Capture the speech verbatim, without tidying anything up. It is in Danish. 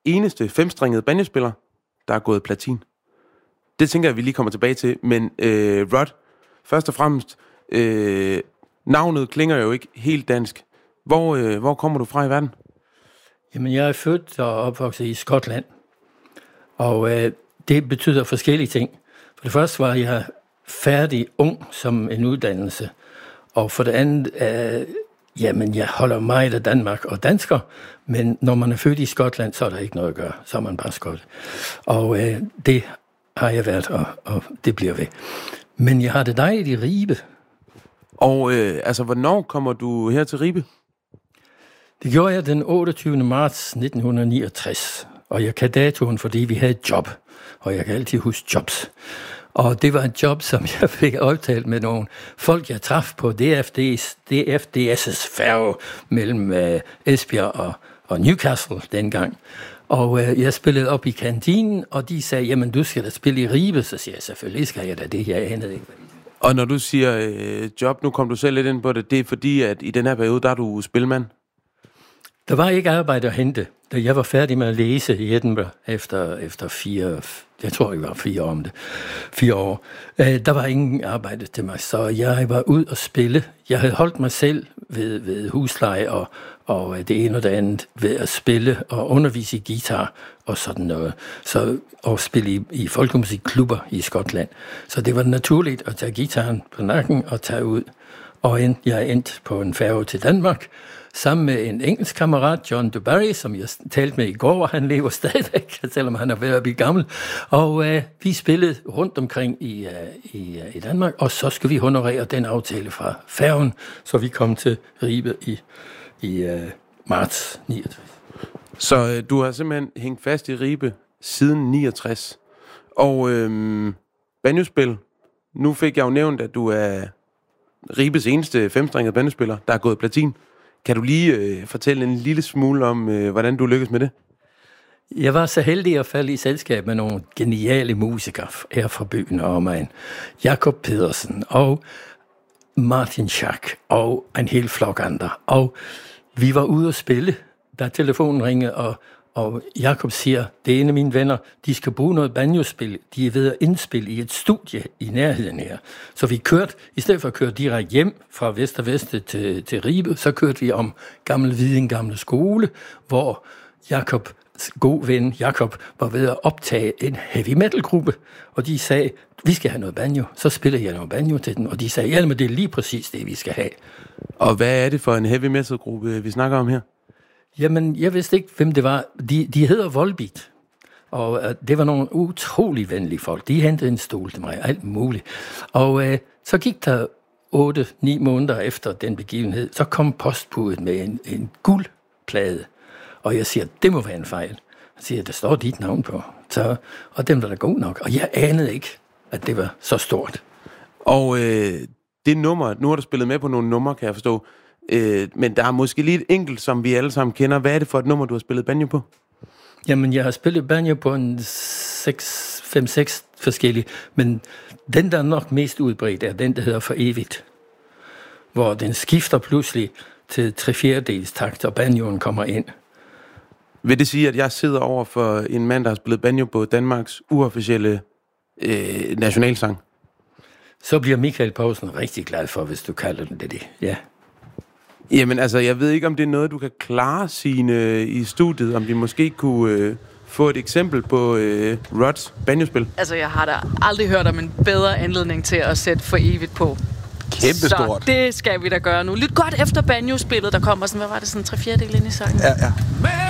eneste femstringede banjospiller, der er gået platin. Det tænker jeg, vi lige kommer tilbage til. Men øh, Rod, først og fremmest, øh, navnet klinger jo ikke helt dansk. Hvor, øh, hvor kommer du fra i verden? Jamen, jeg er født og opvokset i Skotland. Og øh, det betyder forskellige ting. For det første var jeg færdig ung som en uddannelse. Og for det andet, øh, jamen, jeg holder meget af Danmark og dansker. Men når man er født i Skotland, så er der ikke noget at gøre. Så er man bare skot. Og øh, det har jeg været, og, og det bliver ved. Men jeg har det dejligt i Ribe. Og øh, altså, hvornår kommer du her til Ribe? Det gjorde jeg den otteogtyvende marts nitten niogtres. Og jeg kan datoen, fordi vi havde et job. Og jeg kan altid huske jobs. Og det var et job, som jeg fik aftalt med nogle folk, jeg traf på D F D's færge mellem øh, Esbjerg og, og Newcastle dengang. Og øh, jeg spillede op i kantinen, og de sagde, jamen du skal da spille i Ribe. Så siger jeg, selvfølgelig skal jeg da det, jeg anede ikke. Og når du siger øh, job, nu kom du selv lidt ind på det, det er fordi, at i den her periode, der er du spilmand? Der var ikke arbejde at hente. Da jeg var færdig med at læse i Edinburgh efter, efter fire, jeg tror det var fire år om det, fire år, øh, der var ingen arbejde til mig, så jeg var ud og spille. Jeg havde holdt mig selv ved, ved husleje og, og det ene og det andet ved at spille og undervise i guitar og sådan noget, så, og spille i, i folkemusikklubber i Skotland. Så det var naturligt at tage guitaren på nakken og tage ud. Og end, jeg endte på en færge til Danmark, sammen med en engelsk kammerat, John DuBarry, som jeg talte med i går, og han lever stadigvæk, selvom han er ved at blive gammel. Og øh, vi spillede rundt omkring i, øh, i, øh, i Danmark, og så skulle vi honorere den aftale fra færgen, så vi kom til Ribe i, i øh, marts niogtres. Så øh, du har simpelthen hængt fast i Ribe siden niogtres. Og øh, banjospil, nu fik jeg jo nævnt, at du er Ribes eneste femstringede banjospiller, der er gået platin. Kan du lige øh, fortælle en lille smule om, øh, hvordan du lykkedes med det? Jeg var så heldig at falde i selskab med nogle geniale musikere her fra byen og omegn. Jakob Pedersen og Martin Schack og en hel flok andre. Og vi var ude at spille, da telefonen ringede, og, og Jakob siger, det er en af mine venner, de skal bruge noget banjospil. De er ved at indspille i et studie i nærheden her. Så vi kørte, i stedet for at køre direkte hjem fra Vester Veste til, til Ribe, så kørte vi om Gammel Hviding Gamle Skole, hvor Jakob, god ven Jakob, var ved at optage en heavy metal gruppe. Og de sagde, vi skal have noget banjo. Så spiller jeg noget banjo til den, og de sagde, ja, men det er lige præcis det, vi skal have. Og hvad er det for en heavy metal gruppe, vi snakker om her? Jamen, jeg vidste ikke, hvem det var. De, de hedder Volbeat, og uh, det var nogle utrolig venlige folk. De hentede en stol til mig, alt muligt. Og uh, så gik der otte ni måneder efter den begivenhed, så kom postbudet med en, en guldplade. Og jeg siger, det må være en fejl. Jeg siger, der står dit navn på. Så, og dem var da god nok. Og jeg anede ikke, at det var så stort. Og øh, det nummer, nu har du spillet med på nogle numre, kan jeg forstå. Øh, men der er måske lige et enkelt, som vi alle sammen kender. Hvad er det for et nummer, du har spillet banjo på? Jamen, jeg har spillet banjo på en fem seks forskellige, men den, der er nok mest udbredt, er den, der hedder For Evigt, hvor den skifter pludselig til tre fjerdedels takt, og banjoen kommer ind. Vil det sige, at jeg sidder over for en mand, der har spillet banjo på Danmarks uofficielle øh, nationalsang? Så bliver Michael Poulsen rigtig glad for, hvis du kalder den det, det. Ja. Jamen altså, jeg ved ikke, om det er noget, du kan klare sine i studiet, om vi måske kunne øh, få et eksempel på øh, Rods banjospil. Altså, jeg har da aldrig hørt om en bedre anledning til at sætte For Evigt på. Kæmpestort. Så det skal vi da gøre nu. Lyt godt efter banjospillet, der kommer sådan, hvad var det, sådan tre fjerdedel ind i sangen? Ja, ja.